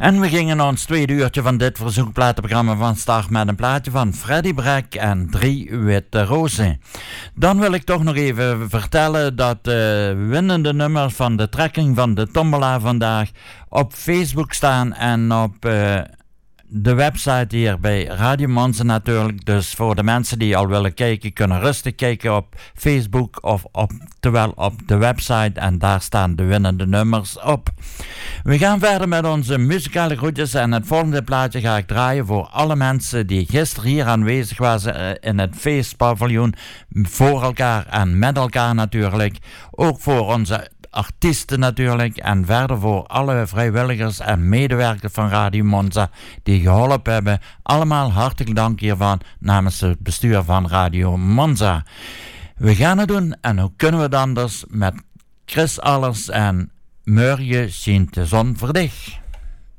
En we gingen ons tweede uurtje van dit verzoekplatenprogramma van start met een plaatje van Freddie Breck en 3 Witte Rozen. Dan wil ik toch nog even vertellen dat de winnende nummers van de trekking van de tombola vandaag op Facebook staan en op de website hier bij Radio Monza natuurlijk. Dus voor de mensen die al willen kijken, kunnen rustig kijken op Facebook of oftewel op de website. En daar staan de winnende nummers op. We gaan verder met onze muzikale groetjes. En het volgende plaatje ga ik draaien voor alle mensen die gisteren hier aanwezig waren in het feestpaviljoen. Voor elkaar en met elkaar natuurlijk. Ook voor onze artiesten natuurlijk en verder voor alle vrijwilligers en medewerkers van Radio Monza die geholpen hebben. Allemaal hartelijk dank hiervan namens het bestuur van Radio Monza. We gaan het doen en hoe kunnen we het anders met Chris Allers en Morgen schijnt de zon voor dich.